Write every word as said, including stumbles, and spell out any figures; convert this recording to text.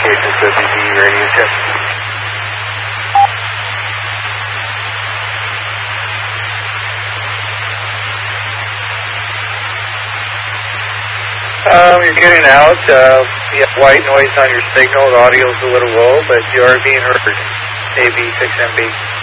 communications to B B radio check. Um, you're getting out. Uh, you have white noise on your signal. The audio's a little low, but you are being heard. A B six M B.